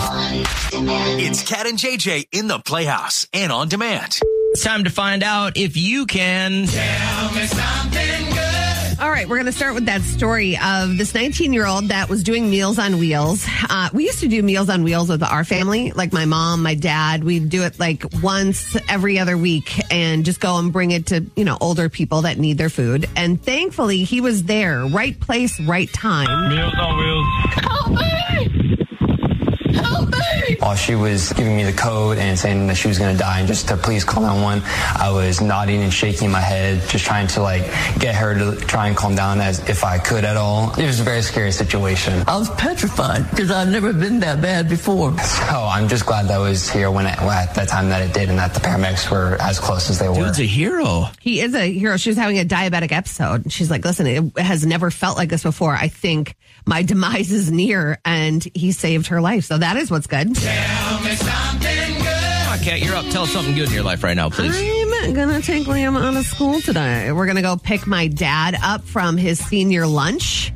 It's Cat and JJ in the Playhouse and on demand. It's time to find out if you can Tell me something good. All right, we're going to start with that story of this 19-year-old that was doing Meals on Wheels. We used to do Meals on Wheels with our family, like my mom, my dad. We'd do it like once every other week and just go and bring it to, older people that need their food. And thankfully, he was there. Right place, right time. Meals on Wheels. Help me! Help me! While she was giving me the code and saying that she was going to die and just to please call 911, I was nodding and shaking my head, just trying to get her to try and calm down as if I could at all. It was a very scary situation. I was petrified because I've never been that bad before. So I'm just glad that I was here at that time that it did and that the paramedics were as close as they were. Dude's a hero. He is a hero. She was having a diabetic episode. She's like, listen, it has never felt like this before. I think my demise is near, and he saved her life. So that is what's good. Tell me something good. Come on, Kat, you're up. Tell us something good in your life right now, please. I'm going to take Liam out of school today. We're going to go pick my dad up from his senior lunch.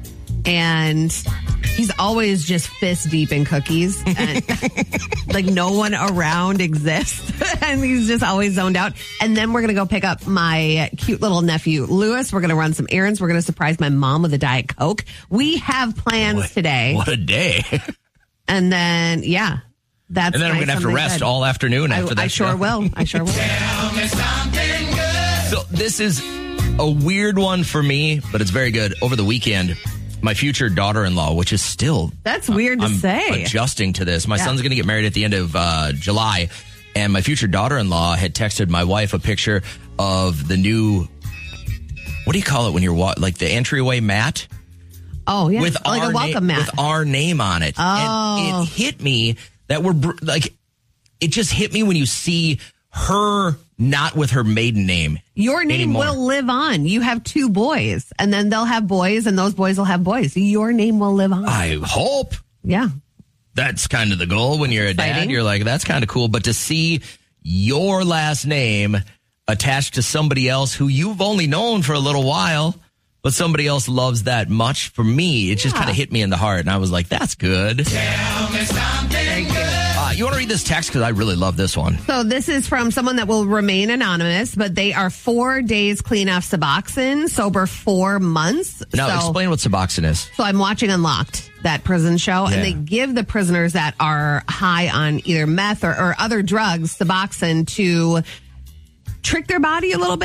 And he's always just fist deep in cookies. And like no one around exists. And he's just always zoned out. And then we're going to go pick up my cute little nephew, Lewis. We're going to run some errands. We're going to surprise my mom with a Diet Coke. We have plans today. What a day. And then, yeah. And then I'm going to have to rest all afternoon after that. I sure will. Tell me something good. So this is a weird one for me, but it's very good. Over the weekend, my future daughter-in-law, which is still... That's weird to say. Adjusting to this. My son's going to get married at the end of July, and my future daughter-in-law had texted my wife a picture of the new... What do you call it when you're... like the entryway mat? Oh, yeah. With like a welcome mat. With our name on it. Oh. And it hit me that it just hit me when you see her not with her maiden name. Your name anymore. will live on. You have 2 boys, and then they'll have boys, and those boys will have boys. Your name will live on. I hope. Yeah. That's kind of the goal when you're a dad. You're like, that's kind of cool. But to see your last name attached to somebody else who you've only known for a little while, but somebody else loves that much, for me, it just kind of hit me in the heart. And I was like, that's good. Tell me something good. You want to read this text? Because I really love this one. So this is from someone that will remain anonymous, but they are 4 days clean off Suboxone, sober 4 months. Now, explain what Suboxone is. So I'm watching Unlocked, that prison show, and they give the prisoners that are high on either meth or other drugs, Suboxone, to trick their body a little bit.